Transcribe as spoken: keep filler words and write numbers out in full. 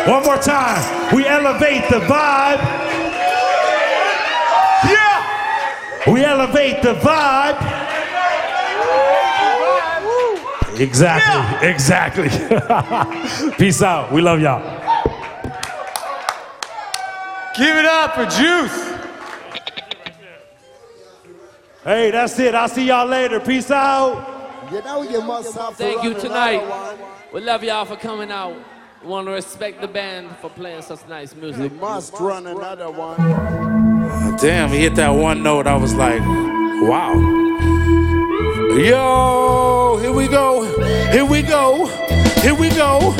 One more time. We elevate the vibe. Yeah. We elevate the vibe. Exactly. Yeah. Exactly. Peace out. We love y'all. Give it up for Juice. Hey, that's it. I'll see y'all later. Peace out. You know you must have Thank you tonight. We love y'all for coming out. We want to respect the band for playing such nice music. You must run another one. Damn, he hit that one note. I was like, wow. Yo, here we go. Here we go. Here we go.